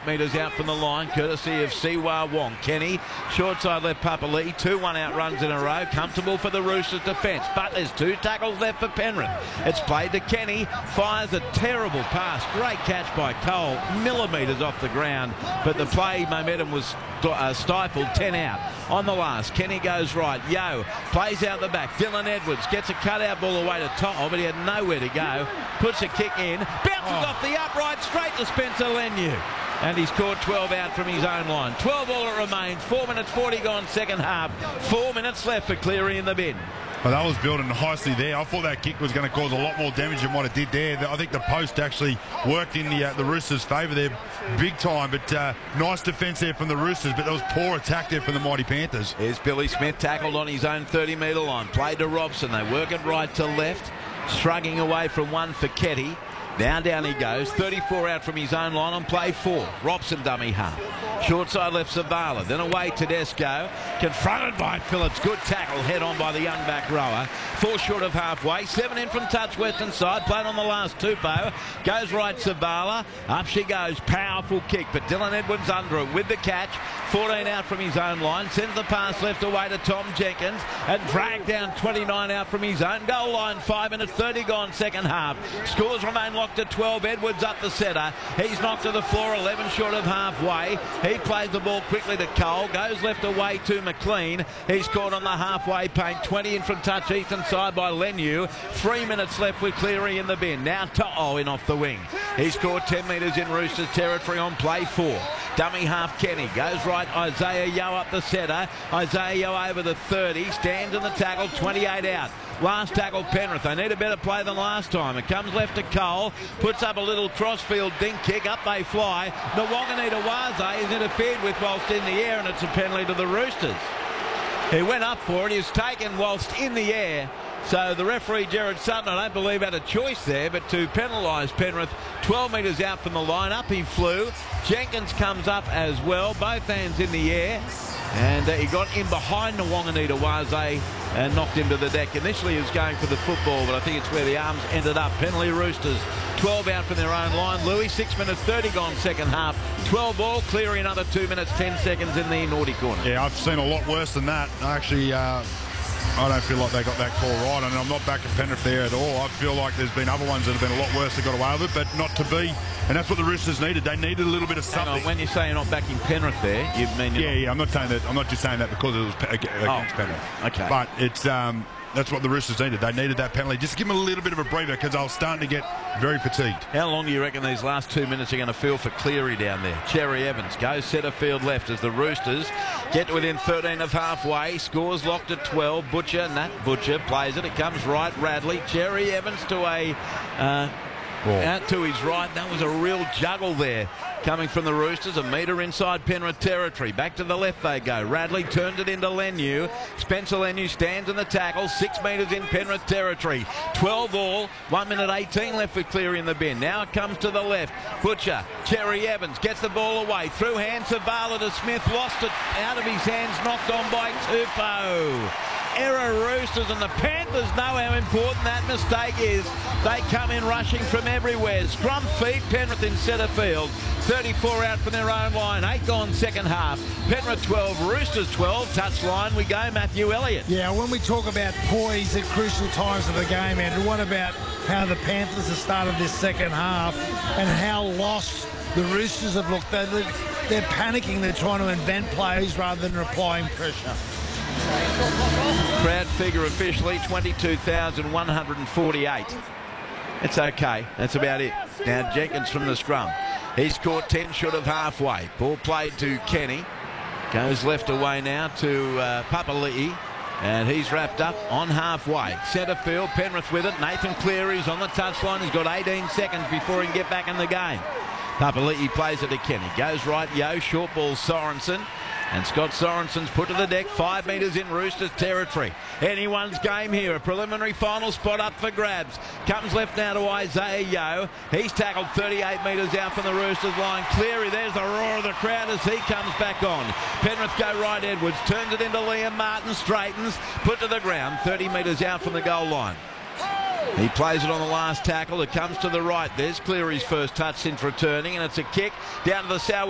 8 metres out from the line, courtesy of Siwa Wong. Kenny, short side left Papali'i, 2-1 out runs in a row, comfortable for the Roosters defence, but there's 2 tackles left for Penrith. It's played to Kenny, fires a terrible pass, great catch by Cole, millimetres off the ground, but the play momentum was stifled. 10 out on the last. Kenny goes right, Yo plays out the back, Dylan Edwards gets a cutout ball away to To'o, but he had nowhere to go, puts a kick in, bounces off the upright straight to Spencer Leniu, and he's scored 12 out from his own line. 12 all it remains, 4 minutes 40 gone second half, 4 minutes left for Cleary in the bin. Well, that was building nicely there. I thought that kick was going to cause a lot more damage than what it did there. I think the post actually worked in the Roosters' favour there big time, but nice defence there from the Roosters, but there was poor attack there from the Mighty Panthers. Here's Billy Smith tackled on his own 30-metre line, played to Robson. They work it right to left, shrugging away from one for Ketty. Now down he goes, 34 out from his own line on play 4. Robson dummy half. Short side left Zavala, then away Tedesco, confronted by Phillips. Good tackle, head on by the young back rower. 4 short of halfway, 7 in from touch western side, played on the last Tupou. Goes right Zavala, up she goes, powerful kick, but Dylan Edwards under it with the catch. 14 out from his own line, sends the pass left away to Tom Jenkins, and dragged down 29 out from his own goal line. 5 minutes 30 gone second half. Scores remain locked at 12. Edwards up the centre. He's knocked to the floor, 11 short of halfway. He plays the ball quickly to Cole, goes left away to McLean. He's caught on the halfway paint, 20 in from touch eastern side by Leniu. 3 minutes left with Cleary in the bin. Now To'o in off the wing. He's scored 10 metres in Roosters territory on play 4. Dummy half Kenny, goes right Isaiah Yo up the centre. Isaiah Yo over the 30, stands in the tackle, 28 out. Last tackle Penrith. They need a better play than last time. It comes left to Cole, puts up a little crossfield dink kick, up they fly. Nwanganita is interfered with whilst in the air, and it's a penalty to the Roosters. He went up for it, he was taken whilst in the air. So the referee, Gerard Sutton, I don't believe had a choice there, but to penalise Penrith, 12 metres out from the line, up he flew. Jenkins comes up as well, both hands in the air, and he got in behind Nwanganita and knocked him to the deck. Initially he was going for the football, but I think it's where the arms ended up. Penalty Roosters, 12 out from their own line. Louis, 6 minutes 30 gone second half. 12 all, Cleary another 2 minutes 10 seconds in the naughty corner. Yeah, I've seen a lot worse than that. Actually, I don't feel like they got that call right, and I'm not backing Penrith there at all. I feel like there's been other ones that have been a lot worse that got away with it, but not to be. And that's what the Roosters needed. They needed a little bit of something. Hang on, when you say you're not backing Penrith there, you mean yeah, I'm not saying that. I'm not just saying that because it was against Penrith. Okay. But it's that's what the Roosters needed. They needed that penalty. Just give them a little bit of a breather because they were starting to get very fatigued. How long do you reckon these last 2 minutes are going to feel for Cleary down there? Cherry Evans goes centre field left as the Roosters get within 13 of halfway. Scores locked at 12. Nat Butcher plays it. It comes right. Radley. Cherry Evans to a out to his right. That was a real juggle there coming from the Roosters. A metre inside Penrith territory. Back to the left they go. Radley turns it into Leniu. Spencer Leniu stands in the tackle. 6 metres in Penrith territory. 12 all. 1 minute 18 left with Cleary in the bin. Now it comes to the left. Butcher. Cherry Evans gets the ball away. Through hand Zavala to Smith. Lost it out of his hands. Knocked on by Tupou. Error Roosters, and the Panthers know how important that mistake is. They come in rushing from everywhere. Scrum feet, Penrith in centre field. 34 out from their own line. 8 gone second half. Penrith 12, Roosters 12. Touch line we go, Matthew Elliott. Yeah, when we talk about poise at crucial times of the game, Andrew, what about how the Panthers have started this second half and how lost the Roosters have looked? They're panicking. They're trying to invent plays rather than applying pressure. Crowd figure officially 22,148. It's okay. That's about it. Now Jenkins from the scrum. He's caught 10 short of halfway. Ball played to Kenny. Goes left away now to Papali'i. And he's wrapped up on halfway. Centre field, Penrith with it. Nathan Cleary's on the touchline. He's got 18 seconds before he can get back in the game. Papali'i plays it to Kenny. Goes right, Yo. Short ball, Sorensen. And Scott Sorensen's put to the deck, 5 metres in Roosters territory. Anyone's game here. A preliminary final spot up for grabs. Comes left now to Isaiah Yo. He's tackled 38 metres out from the Roosters line. Cleary, there's the roar of the crowd as he comes back on. Penrith go right, Edwards. Turns it into Liam Martin, straightens. Put to the ground, 30 metres out from the goal line. He plays it on the last tackle. It comes to the right. There's Cleary's first touch since returning, and it's a kick down to the south.